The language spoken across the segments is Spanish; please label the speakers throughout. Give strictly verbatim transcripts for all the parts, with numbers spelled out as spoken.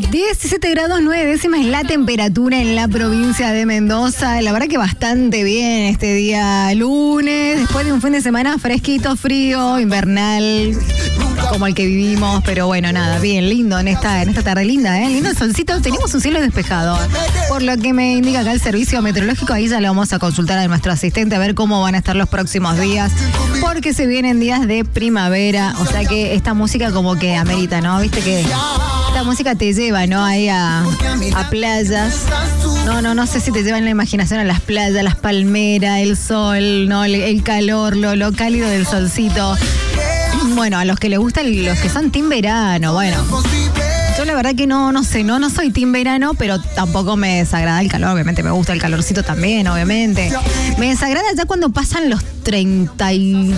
Speaker 1: diecisiete grados nueve décimas la temperatura en la provincia de Mendoza. La verdad que bastante bien este día lunes, después de un fin de semana fresquito, frío, invernal, como el que vivimos, pero bueno, nada, bien, lindo en esta, en esta tarde linda, ¿eh? Lindo el solcito, tenemos un cielo despejado, por lo que me indica acá el servicio meteorológico. Ahí ya lo vamos a consultar a nuestro asistente a ver cómo van a estar los próximos días, porque se vienen días de primavera, o sea que esta música como que amerita, ¿no? Viste que esta música te lleva, ¿no? Ahí a, a playas. No, no, no sé si te llevan la imaginación a las playas, las palmeras, el sol, ¿no? El, el calor, lo, lo cálido del solcito. Bueno, a los que les gustan, los que son team verano, bueno. Yo la verdad que no, no sé, no, no soy team verano, pero tampoco me desagrada el calor, obviamente me gusta el calorcito también, obviamente. Me desagrada ya cuando pasan los treinta y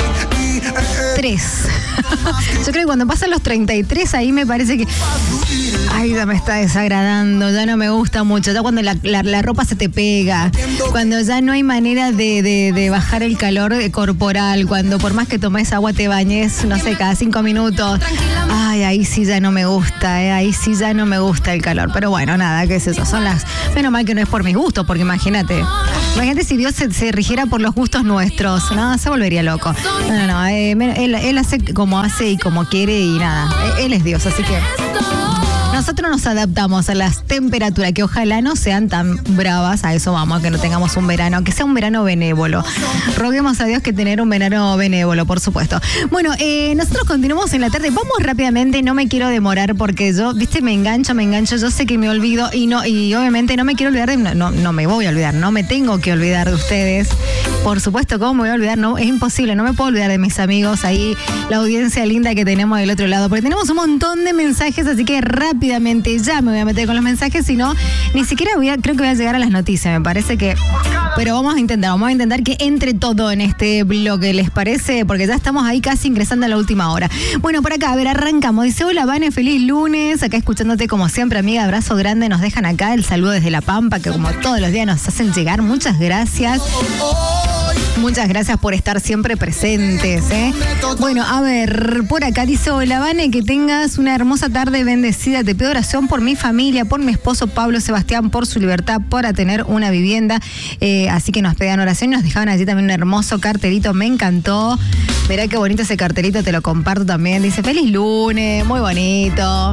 Speaker 1: tres. Yo creo que cuando pasan los treinta y tres ahí me parece que ay, ya me está desagradando, ya no me gusta mucho, ya cuando la, la, la ropa se te pega, cuando ya no hay manera de, de, de bajar el calor corporal, cuando por más que tomes agua te bañes, no sé, cada cinco minutos, ay, ahí sí ya no me gusta, eh, ahí sí ya no me gusta el calor, pero bueno, nada, qué es eso, son las, menos mal que no es por mis gustos, porque imagínate, imagínate si Dios se, se rigiera por los gustos nuestros, no, se volvería loco, no, no, no, eh, él, él hace como hace y como quiere y nada, él es Dios, así que nosotros nos adaptamos a las temperaturas, que ojalá no sean tan bravas, a eso vamos, que no tengamos un verano, que sea un verano benévolo. Roguemos a Dios que tener un verano benévolo, por supuesto. Bueno, eh, nosotros continuamos en la tarde, vamos rápidamente, no me quiero demorar porque yo, viste, me engancho, me engancho, yo sé que me olvido y no y obviamente no me quiero olvidar de, no, no, no me voy a olvidar, no me tengo que olvidar de ustedes. Por supuesto, ¿cómo me voy a olvidar? No, es imposible, no me puedo olvidar de mis amigos ahí, la audiencia linda que tenemos del otro lado, porque tenemos un montón de mensajes, así que rápidamente ya me voy a meter con los mensajes, si no, ni siquiera voy a, creo que voy a llegar a las noticias, me parece que, pero vamos a intentar, vamos a intentar que entre todo en este bloque, ¿les parece? Porque ya estamos ahí casi ingresando a la última hora. Bueno, por acá, a ver, arrancamos, dice, hola Vane, feliz lunes, acá escuchándote como siempre, amiga, abrazo grande, nos dejan acá el saludo desde La Pampa, que como todos los días nos hacen llegar, muchas gracias. Muchas gracias por estar siempre presentes, ¿eh? Bueno, a ver, por acá dice, hola Vane, que tengas una hermosa tarde bendecida. Te pido oración por mi familia, por mi esposo Pablo Sebastián, por su libertad, para tener una vivienda. Eh, así que nos pedían oración y nos dejaban allí también un hermoso cartelito. Me encantó. Mirá qué bonito ese cartelito, te lo comparto también. Dice, feliz lunes, muy bonito.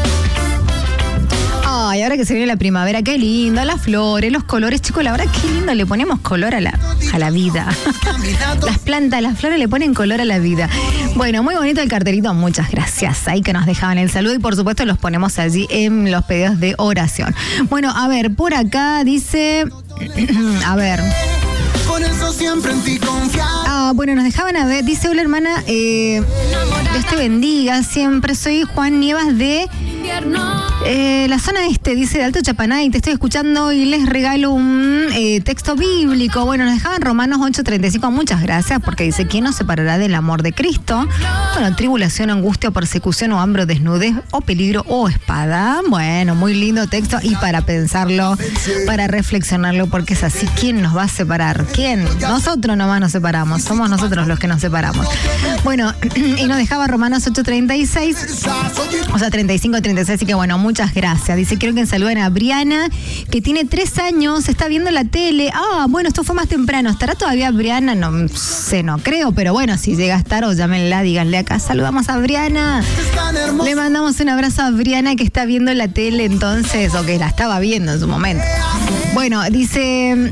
Speaker 1: Ay, ahora que se viene la primavera, qué lindo, las flores, los colores, chicos, la verdad qué lindo, le ponemos color a la, a la vida. Las plantas, las flores le ponen color a la vida. Bueno, muy bonito el cartelito, muchas gracias. Ahí que nos dejaban el saludo y por supuesto los ponemos allí en los pedidos de oración. Bueno, a ver, por acá dice, a ver. Por eso siempre en ti confiar. Ah, bueno, nos dejaban a ver, dice, hola hermana, eh, Dios te bendiga, siempre soy Juan Nievas de eh, la zona este, dice, de Alto Chapanay, te estoy escuchando y les regalo un eh, texto bíblico. Bueno, nos dejaban Romanos ocho treinta y cinco, muchas gracias, porque dice, ¿quién nos separará del amor de Cristo? Bueno, tribulación, angustia, persecución o hambre, desnudez o peligro o espada. Bueno, muy lindo texto y para pensarlo, para reflexionarlo, porque es así, ¿quién nos va a separar? ¿Quién? Nosotros nomás nos separamos, somos nosotros los que nos separamos. Bueno, y nos dejaba Romanos ocho treinta y seis, o sea, treinta y cinco treinta y seis, así que bueno, muchas gracias. Dice, quiero que saluden a Briana, que tiene tres años, está viendo la tele. Ah, bueno, esto fue más temprano. ¿Estará todavía Briana? No sé, no creo, pero bueno, si llega a estar, o llámenla, díganle acá, saludamos a Briana. Le mandamos un abrazo a Briana, que está viendo la tele entonces, o que la estaba viendo en su momento. Bueno, dice...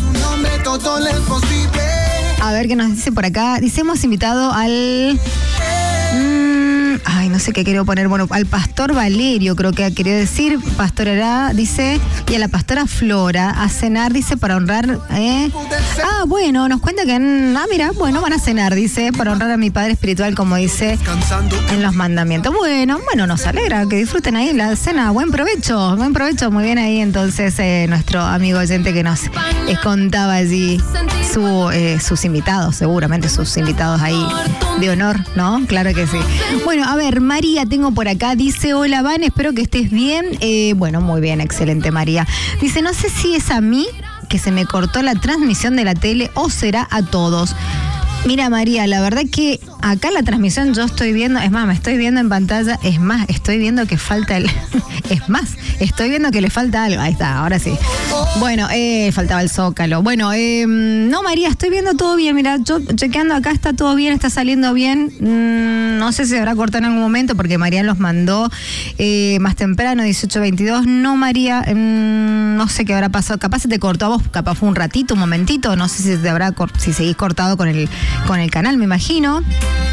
Speaker 1: A ver qué nos dice por acá. Dice, hemos invitado al... Mmm, ay, no sé qué quiero poner. Bueno, al pastor Valerio, creo que quería decir. Pastorará, dice, y a la pastora Flora a cenar, dice, para honrar... ¿eh? Ah, bueno, nos cuenta que... En, ah, mira, bueno, van a cenar, dice, para honrar a mi padre espiritual, como dice en los mandamientos. Bueno, bueno, nos alegra que disfruten ahí la cena. Buen provecho, buen provecho. Muy bien ahí, entonces, eh, nuestro amigo oyente que nos eh, contaba allí su, eh, sus invitados, seguramente sus invitados ahí de honor, ¿no? Claro que sí. Bueno, a ver, María tengo por acá, dice, hola Van, espero que estés bien. Eh, bueno, muy bien, excelente María. Dice, no sé si es a mí que se me cortó la transmisión de la tele o será a todos. Mira, María, la verdad que acá la transmisión yo estoy viendo, es más, me estoy viendo en pantalla, es más, estoy viendo que falta el... es más, estoy viendo que le falta algo. Ahí está, ahora sí. Bueno, eh, faltaba el zócalo. Bueno, eh, no, María, estoy viendo todo bien. Mira, yo chequeando acá está todo bien, está saliendo bien. Mm, no sé si se habrá cortado en algún momento porque María los mandó eh, más temprano, dieciocho veintidós. No, María, mm, no sé qué habrá pasado. Capaz se te cortó a vos, capaz fue un ratito, un momentito. No sé si te habrá si seguís cortado con el, con el canal, me imagino.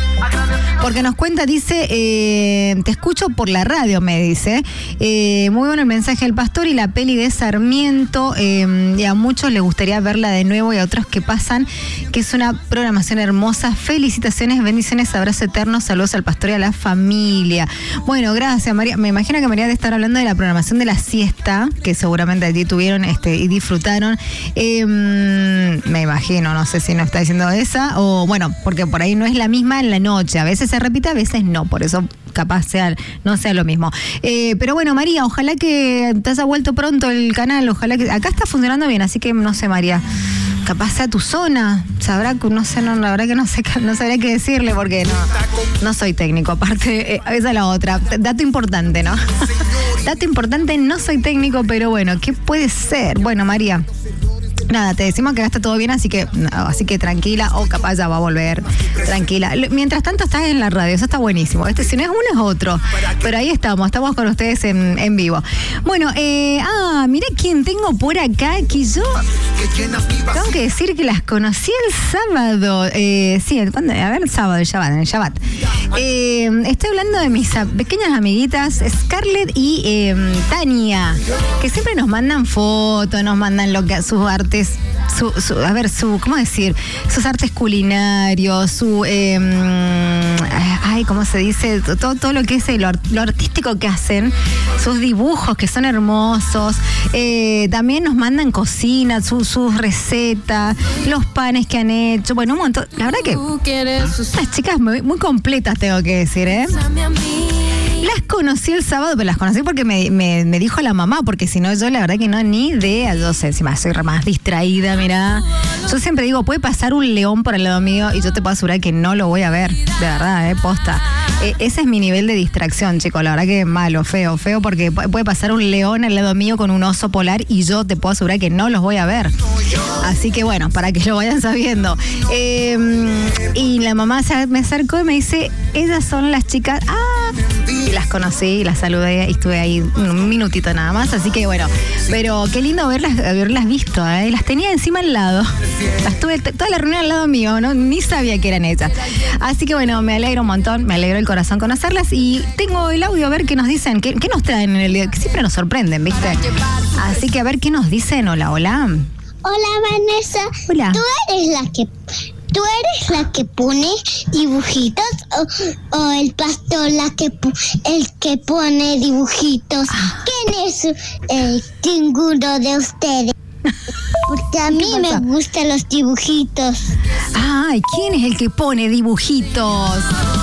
Speaker 1: Porque nos cuenta, dice, eh, te escucho por la radio, me dice. Eh, muy bueno el mensaje del pastor y la peli de Sarmiento. Eh, y a muchos les gustaría verla de nuevo y a otros que pasan, que es una programación hermosa. Felicitaciones, bendiciones, abrazo eterno, saludos al pastor y a la familia. Bueno, gracias, María. Me imagino que María debe estar hablando de la programación de la siesta, que seguramente allí tuvieron este, y disfrutaron. Eh, me imagino, no sé si no está diciendo esa, o bueno, porque por ahí no es la misma en la noche. A veces se repite, a veces no, por eso capaz sea, no sea lo mismo. Eh, pero bueno, María, ojalá que te haya vuelto pronto el canal, ojalá que... Acá está funcionando bien, así que no sé, María, capaz sea tu zona, sabrá, no sé, no, la verdad que no sé, no sabría qué decirle porque no, no soy técnico, aparte, eh, esa es la otra. Dato importante, ¿no? Dato importante, no soy técnico, pero bueno, ¿qué puede ser? Bueno, María, nada, te decimos que acá está todo bien, así que así que tranquila, o capaz ya va a volver, tranquila. Mientras tanto estás en la radio, eso está buenísimo. Este si no es uno es otro, pero ahí estamos, estamos con ustedes en, en vivo. Bueno, eh, ah, mira quién tengo por acá, que yo tengo que decir que las conocí el sábado, eh, sí, ¿cuándo? A ver, el sábado, el Shabbat, en el Shabbat. Eh, estoy hablando de mis pequeñas amiguitas Scarlett y eh, Tania, que siempre nos mandan fotos, nos mandan lo que sus artes. Su, su, a ver, su, ¿cómo decir? Sus artes culinarios, su, eh, ay, ¿cómo se dice? Todo, todo lo que es lo, lo artístico que hacen, sus dibujos que son hermosos. Eh, también nos mandan cocina, su, sus recetas, los panes que han hecho. Bueno, un montón. La verdad que las chicas muy, muy completas, tengo que decir, ¿eh? Las conocí el sábado, pero las conocí porque me, me, me dijo la mamá, porque si no, yo la verdad que no, ni idea. Yo sé, encima soy más distraída, mirá. Yo siempre digo, puede pasar un león por el lado mío y yo te puedo asegurar que no lo voy a ver. De verdad, eh, posta. Eh, ese es mi nivel de distracción, chicos. La verdad que malo, feo, feo, porque puede pasar un león al lado mío con un oso polar y yo te puedo asegurar que no los voy a ver. Así que bueno, para que lo vayan sabiendo. Eh, y la mamá me acercó y me dice, ellas son las chicas... ¡Ah! Y las conocí, las saludé y estuve ahí un minutito nada más, así que bueno, pero qué lindo verlas, haberlas visto, ¿eh? Las tenía encima al lado, las tuve t- toda la reunión al lado mío, ¿no? Ni sabía que eran ellas, así que bueno, me alegro un montón, me alegro el corazón conocerlas y tengo el audio a ver qué nos dicen, qué, qué nos traen en el día, que siempre nos sorprenden, ¿viste? Así que a ver qué nos dicen. Hola, hola.
Speaker 2: Hola, Vanessa.
Speaker 1: Hola.
Speaker 2: Tú eres la que... ¿Tú eres la que pone dibujitos o, o el pastor la que el que pone dibujitos?
Speaker 1: Ah.
Speaker 2: ¿Quién es el ninguno de ustedes? Porque a mí me gustan los dibujitos.
Speaker 1: Ay, ¿quién es el que pone dibujitos?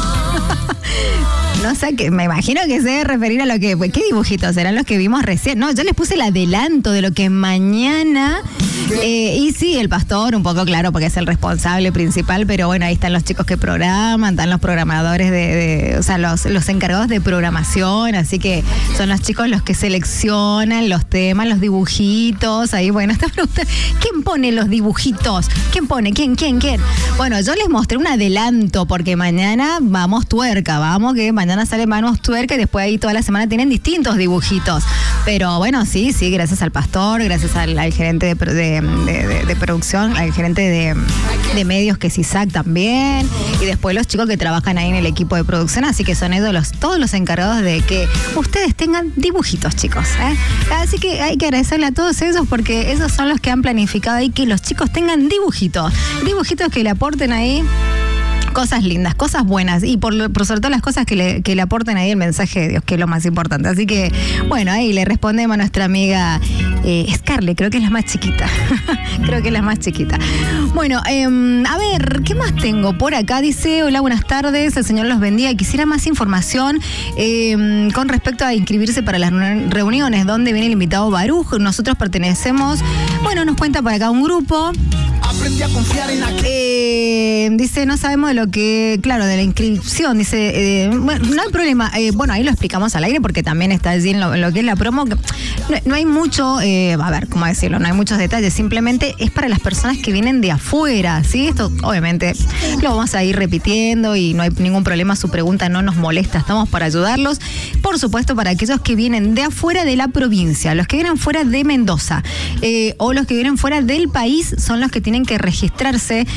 Speaker 1: No sé, que me imagino que se debe referir a lo que... ¿Qué dibujitos? ¿Serán los que vimos recién? No, yo les puse el adelanto de lo que mañana... Eh, y sí, el pastor, un poco claro, porque es el responsable principal, pero bueno, ahí están los chicos que programan, están los programadores de... de o sea, los, los encargados de programación, así que son los chicos los que seleccionan los temas, los dibujitos. Ahí, bueno, esta pregunta, ¿quién pone los dibujitos? ¿Quién pone? ¿Quién? ¿Quién? ¿Quién? Bueno, yo les mostré un adelanto, porque mañana vamos tuerca, vamos que mañana sale Vamos tuerca y después ahí toda la semana tienen distintos dibujitos. Pero bueno, sí, sí, gracias al pastor, gracias al, al gerente de, de, de, de, de producción, al gerente de, de medios que es Isaac también, y después los chicos que trabajan ahí en el equipo de producción, así que son ellos los, todos los encargados de que ustedes tengan dibujitos, chicos, ¿eh? Así que hay que agradecerle a todos ellos porque esos son los que han planificado ahí que los chicos tengan dibujitos, dibujitos que le aporten ahí cosas lindas, cosas buenas y por, por sobre todo las cosas que le, que le aporten ahí el mensaje de Dios, que es lo más importante. Así que, bueno, ahí le respondemos a nuestra amiga eh, Scarlett, creo que es la más chiquita. Creo que es la más chiquita. Bueno, eh, a ver, ¿qué más tengo por acá? Dice, hola, buenas tardes, el Señor los bendiga. Quisiera más información eh, con respecto a inscribirse para las reuniones, donde viene el invitado Baruch. Nosotros pertenecemos, bueno, nos cuenta por acá un grupo. Aprendí a confiar en aquel. Eh, Eh, dice, no sabemos de lo que, claro, de la inscripción. Dice, eh, bueno, no hay problema. Eh, bueno, ahí lo explicamos al aire porque también está allí en lo, en lo que es la promo. No, no hay mucho, eh, a ver, ¿cómo decirlo? No hay muchos detalles. Simplemente es para las personas que vienen de afuera, ¿sí? Esto, obviamente, lo vamos a ir repitiendo y no hay ningún problema. Su pregunta no nos molesta. Estamos para ayudarlos. Por supuesto, para aquellos que vienen de afuera de la provincia, los que vienen fuera de Mendoza eh, o los que vienen fuera del país son los que tienen que registrarse,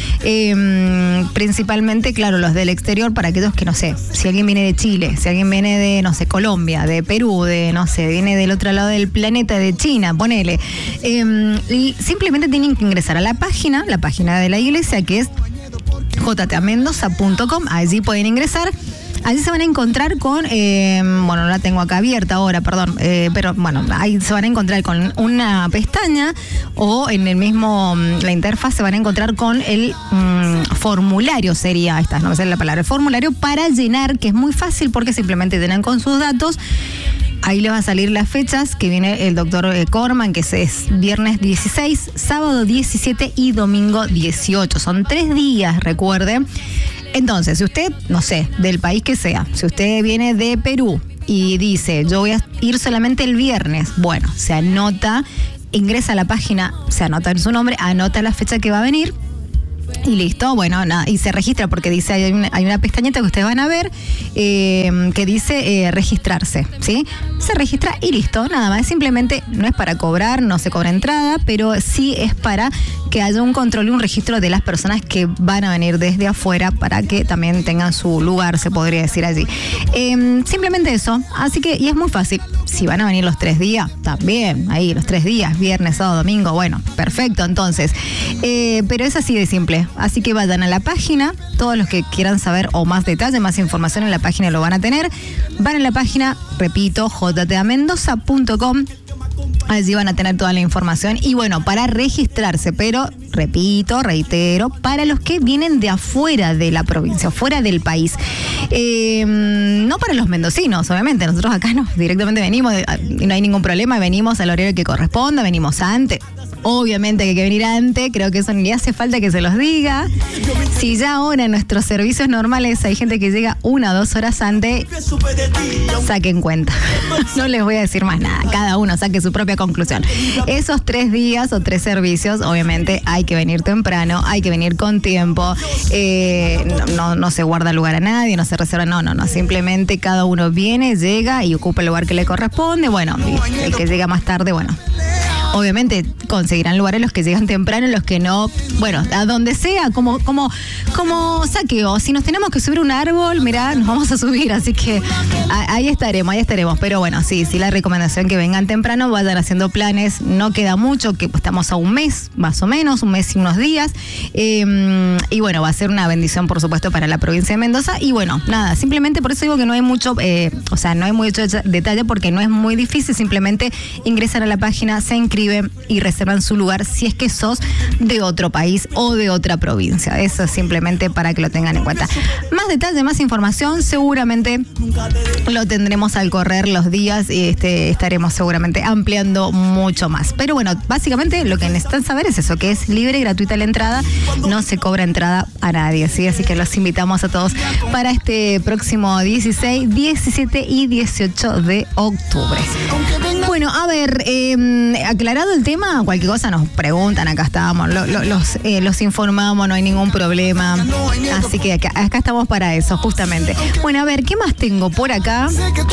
Speaker 1: eh, principalmente, claro, los del exterior, para aquellos que, no sé, si alguien viene de Chile, si alguien viene de, no sé, Colombia, de Perú, de, no sé, viene del otro lado del planeta, de China, ponele. Eh, y simplemente tienen que ingresar a la página, la página de la iglesia, que es j t a mendoza punto com, allí pueden ingresar. Allí se van a encontrar con, eh, bueno, no la tengo acá abierta ahora, perdón, eh, pero bueno, ahí se van a encontrar con una pestaña o en el mismo, la interfaz se van a encontrar con el um, formulario, sería esta, no me sale la palabra, el formulario para llenar, que es muy fácil porque simplemente llenan con sus datos. Ahí les va a salir las fechas que viene el doctor Corman, que es viernes dieciséis, sábado diecisiete y domingo dieciocho. Son tres días, recuerden. Entonces, si usted, no sé, del país que sea, si usted viene de Perú y dice, yo voy a ir solamente el viernes, bueno, se anota, ingresa a la página, se anota en su nombre, anota la fecha que va a venir. Y listo, bueno, nada, y se registra porque dice, hay una, hay una pestañita que ustedes van a ver eh, que dice eh, registrarse, ¿sí? Se registra y listo, nada más. Simplemente no es para cobrar, no se cobra entrada, pero sí es para que haya un control y un registro de las personas que van a venir desde afuera para que también tengan su lugar, se podría decir allí. Eh, simplemente eso, así que, y es muy fácil. Si van a venir los tres días, también, ahí los tres días, viernes, sábado, domingo, bueno, perfecto, entonces. Eh, pero es así de simple. Así que vayan a la página, todos los que quieran saber o más detalles, más información en la página lo van a tener. Van a la página, repito, j t a mendoza punto com. Allí van a tener toda la información y bueno, para registrarse, pero repito, reitero, para los que vienen de afuera de la provincia, fuera del país. Eh, no para los mendocinos, obviamente, nosotros acá no, directamente venimos y no hay ningún problema, venimos al horario que corresponda, venimos antes. Obviamente que hay que venir antes, creo que eso ni hace falta que se los diga. Si ya ahora en nuestros servicios normales hay gente que llega una o dos horas antes, saquen cuenta. No les voy a decir más nada, cada uno saque su propia conclusión. Esos tres días o tres servicios, obviamente hay que venir temprano, hay que venir con tiempo, eh, no, no, no se guarda lugar a nadie, no se reserva, no, no, no, simplemente cada uno viene, llega y ocupa el lugar que le corresponde. Bueno, el que llega más tarde, bueno, obviamente conseguirán lugares los que llegan temprano, los que no, bueno, a donde sea, como, como, como saqueo. Si nos tenemos que subir un árbol, mirá, nos vamos a subir, así que a, ahí estaremos, ahí estaremos. Pero bueno, sí, sí, la recomendación que vengan temprano, vayan haciendo planes, no queda mucho, que estamos a un mes, más o menos, un mes y unos días. Eh, y bueno, va a ser una bendición, por supuesto, para la provincia de Mendoza. Y bueno, nada, simplemente por eso digo que no hay mucho, eh, o sea, no hay mucho detalle porque no es muy difícil, simplemente ingresan a la página, se inscriben y reservan su lugar si es que sos de otro país o de otra provincia. Eso es simplemente para que lo tengan en cuenta. Más detalle, más información, seguramente lo tendremos al correr los días y este, estaremos seguramente ampliando mucho más. Pero bueno, básicamente lo que necesitan saber es eso, que es libre y gratuita la entrada, no se cobra entrada a nadie, ¿sí? Así que los invitamos a todos para este próximo dieciséis, diecisiete y dieciocho de octubre. Bueno, a ver, eh, aclarado el tema, cualquier cosa nos preguntan, acá estamos, lo, lo, los, eh, los informamos, no hay ningún problema. Así que acá, acá estamos para eso, justamente. Bueno, a ver, ¿qué más tengo por acá?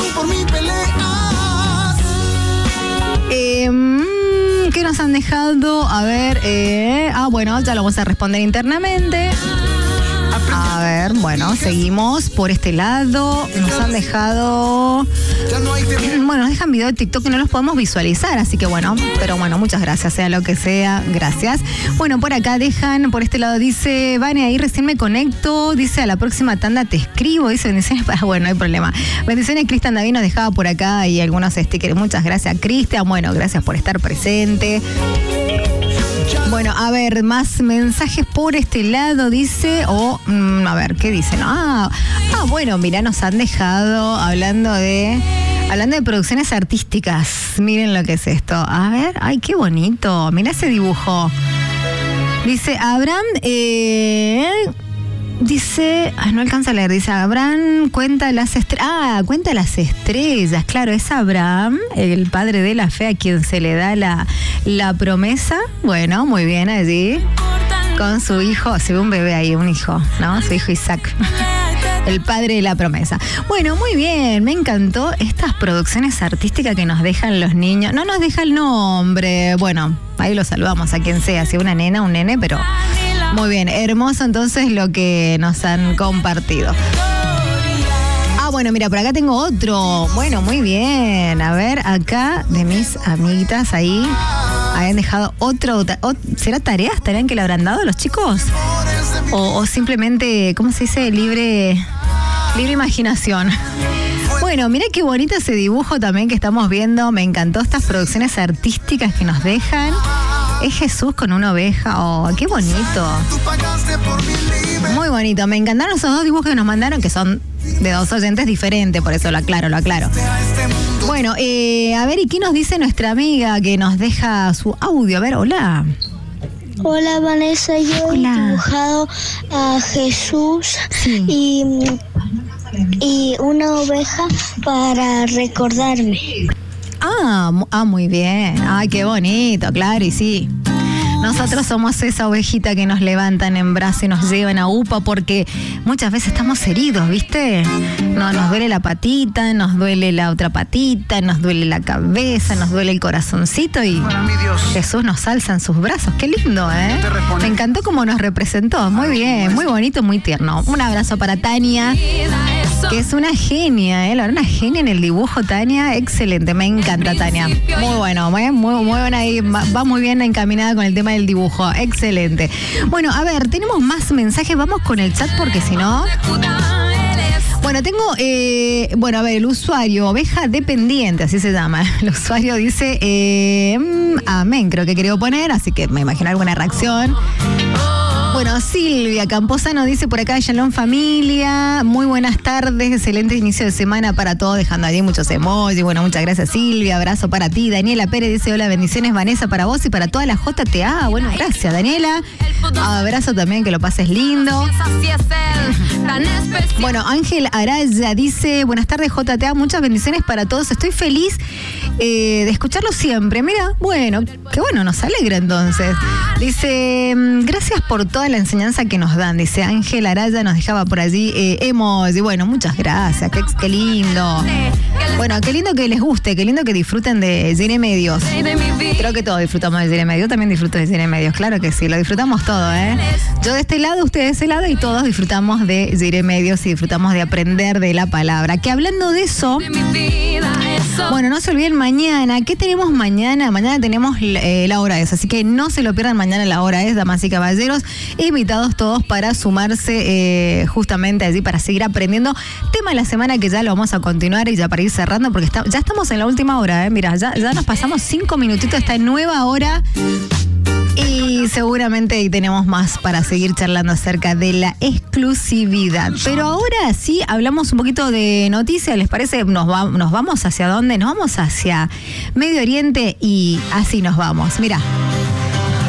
Speaker 1: Eh, ¿Qué nos han dejado? A ver, eh, ah, bueno, ya lo vamos a responder internamente. A ver, bueno, seguimos por este lado. Nos han dejado... Bueno, nos dejan video de TikTok que no los podemos visualizar, así que bueno, pero bueno, muchas gracias, sea lo que sea, gracias. Bueno, por acá dejan, por este lado dice, Vane, ahí recién me conecto, dice, a la próxima tanda te escribo, dice, bendiciones para... Bueno, no hay problema. Bendiciones, Cristian David nos dejaba por acá y algunos stickers. Muchas gracias, Cristian. Bueno, gracias por estar presente. Bueno, a ver, más mensajes por este lado, dice, o, oh, mmm, a ver, ¿qué dicen? Ah, ah, bueno, mirá, nos han dejado hablando de, hablando de producciones artísticas. Miren lo que es esto. A ver, ay, qué bonito. Mirá ese dibujo. Dice, Abraham, eh... Dice, ay, no alcanza a leer, dice Abraham cuenta las estrellas. Ah, cuenta las estrellas, claro, es Abraham, el padre de la fe, a quien se le da la, la promesa. Bueno, muy bien allí, con su hijo, se ve un bebé ahí, un hijo, ¿no? Su hijo Isaac, el padre de la promesa. Bueno, muy bien, me encantó estas producciones artísticas que nos dejan los niños. No nos deja el nombre, bueno, ahí lo saludamos a quien sea, si una nena, un nene, pero... Muy bien, hermoso entonces lo que nos han compartido. Ah, bueno, mira, por acá tengo otro. Bueno, muy bien. A ver, acá de mis amiguitas ahí habían dejado otro. ¿Será tareas? ¿Tareas que le habrán dado los chicos? O, o simplemente, ¿cómo se dice? Libre, libre imaginación. Bueno, mira qué bonito ese dibujo también que estamos viendo. Me encantó estas producciones artísticas que nos dejan. Es Jesús con una oveja. Oh, qué bonito. Muy bonito. Me encantaron esos dos dibujos que nos mandaron, que son de dos oyentes diferentes, por eso lo aclaro, lo aclaro. Bueno, eh, a ver, ¿y qué nos dice nuestra amiga que nos deja su audio? A ver, hola.
Speaker 2: Hola, Vanessa. Yo
Speaker 1: Hola.
Speaker 2: he dibujado a Jesús
Speaker 1: Sí.
Speaker 2: y, y una oveja para recordarme.
Speaker 1: Ah, ah, muy bien. Ay, qué bonito, claro, y sí. Nosotros somos esa ovejita que nos levantan en brazos y nos llevan a UPA porque muchas veces estamos heridos, ¿viste? No, nos duele la patita, nos duele la otra patita, nos duele la cabeza, nos duele el corazoncito y Jesús nos alza en sus brazos. Qué lindo, ¿eh? Me encantó cómo nos representó. Muy bien, muy bonito, muy tierno. Un abrazo para Tania, que es una genia, ¿eh? La verdad, una genia en el dibujo, Tania. Excelente, me encanta, Tania. Muy bueno, muy, muy, muy buena ahí. Va muy bien encaminada con el tema del dibujo. Excelente. Bueno, a ver, tenemos más mensajes. Vamos con el chat porque si no... Bueno, tengo, eh, bueno, a ver, el usuario, oveja dependiente, así se llama. El usuario dice, eh, amén, creo que quería poner, así que me imagino alguna reacción. Bueno, Silvia Camposano dice por acá, Shalom familia, muy buenas tardes, excelente inicio de semana para todos, dejando allí muchos emojis. Bueno, muchas gracias Silvia, abrazo para ti. Daniela Pérez dice, hola, bendiciones Vanessa para vos y para toda la J T A. Bueno, gracias Daniela. Abrazo también, que lo pases lindo. Bueno, Ángel Araya dice, buenas tardes J T A, muchas bendiciones para todos, estoy feliz eh, de escucharlo siempre. Mira, bueno, qué bueno, nos alegra entonces. Dice, gracias por toda la enseñanza que nos dan, dice Ángel Araya, nos dejaba por allí eh, emoji. Bueno, muchas gracias, qué, qué lindo. Bueno, qué lindo que les guste, qué lindo que disfruten de Cine Medios. Creo que todos disfrutamos de Cine Medios, yo también disfruto de Cine Medios, claro que sí, lo disfrutamos todo, ¿eh? Yo de este lado, usted de ese lado y todos disfrutamos de Cine Medios y disfrutamos de aprender de la palabra. Que hablando de eso, bueno, no se olviden mañana, ¿qué tenemos mañana? Mañana tenemos eh, la hora es, así que no se lo pierdan mañana la hora es, damas y caballeros, invitados todos para sumarse eh, justamente allí para seguir aprendiendo. Tema de la semana que ya lo vamos a continuar y ya para ir cerrando porque está, ya estamos en la última hora, ¿eh? Mira, ya, ya nos pasamos cinco minutitos, esta nueva hora. Y seguramente tenemos más para seguir charlando acerca de la exclusividad. Pero ahora sí, hablamos un poquito de noticias, ¿les parece? Nos, va, nos vamos hacia dónde? Nos vamos hacia Medio Oriente y así nos vamos. Mirá.